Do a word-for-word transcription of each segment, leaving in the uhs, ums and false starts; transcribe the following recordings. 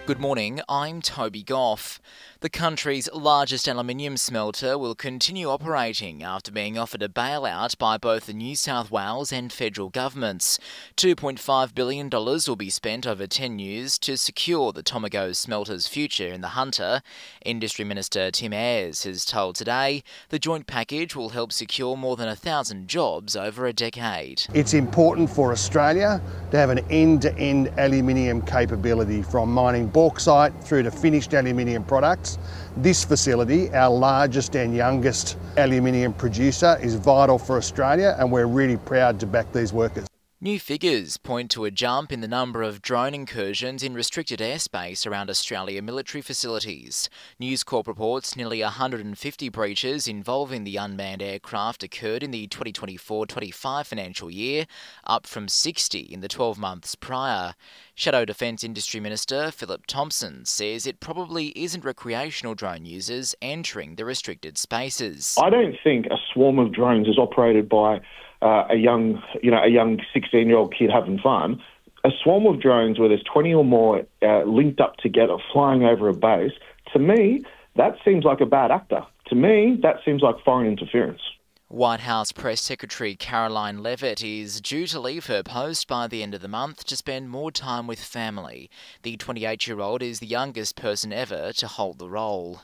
Good morning, I'm Toby Goff. The country's largest aluminium smelter will continue operating after being offered a bailout by both the New South Wales and federal governments. two point five billion dollars will be spent over ten years to secure the Tomago smelter's future in the Hunter. Industry Minister Tim Ayres has told Today the joint package will help secure more than a thousand jobs over a decade. It's important for Australia to have an end-to-end aluminium capability from mining bauxite through to finished aluminium products. This facility, our largest and youngest aluminium producer, is vital for Australia, and we're really proud to back these workers. New figures point to a jump in the number of drone incursions in restricted airspace around Australia military facilities. News Corp reports nearly one hundred fifty breaches involving the unmanned aircraft occurred in the twenty twenty-four twenty-five financial year, up from sixty in the twelve months prior. Shadow Defence Industry Minister Philip Thompson says it probably isn't recreational drone users entering the restricted spaces. I don't think a swarm of drones is operated by Uh, a young, you know, a young sixteen-year-old kid having fun. A swarm of drones where there's twenty or more uh, linked up together flying over a base, to me, that seems like a bad actor. To me, that seems like foreign interference. White House Press Secretary Caroline Leavitt is due to leave her post by the end of the month to spend more time with family. The twenty-eight-year-old is the youngest person ever to hold the role.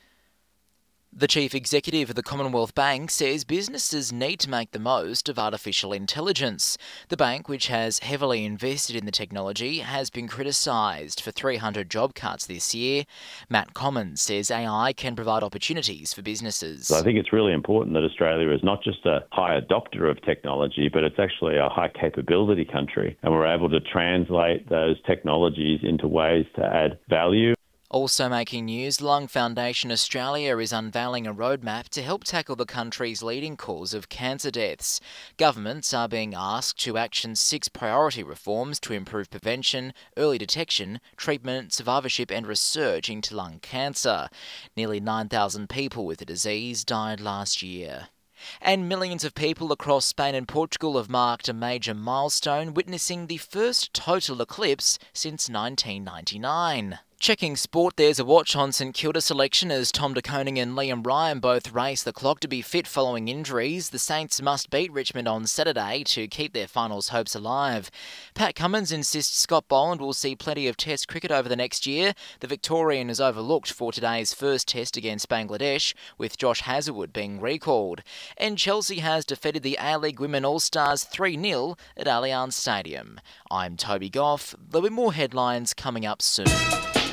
The chief executive of the Commonwealth Bank says businesses need to make the most of artificial intelligence. The bank, which has heavily invested in the technology, has been criticised for three hundred job cuts this year. Matt Commons says A I can provide opportunities for businesses. I think it's really important that Australia is not just a high adopter of technology, but it's actually a high capability country, and we're able to translate those technologies into ways to add value. Also making news, Lung Foundation Australia is unveiling a roadmap to help tackle the country's leading cause of cancer deaths. Governments are being asked to action six priority reforms to improve prevention, early detection, treatment, survivorship and research into lung cancer. Nearly nine thousand people with the disease died last year. And millions of people across Spain and Portugal have marked a major milestone, witnessing the first total eclipse since nineteen ninety-nine. Checking sport, there's a watch on St Kilda selection as Tom De Koning and Liam Ryan both race the clock to be fit following injuries. The Saints must beat Richmond on Saturday to keep their finals hopes alive. Pat Cummins insists Scott Boland will see plenty of Test cricket over the next year. The Victorian is overlooked for today's first Test against Bangladesh, with Josh Hazlewood being recalled. And Chelsea has defeated the A-League Women All-Stars three nil at Allianz Stadium. I'm Toby Goff. There'll be more headlines coming up soon.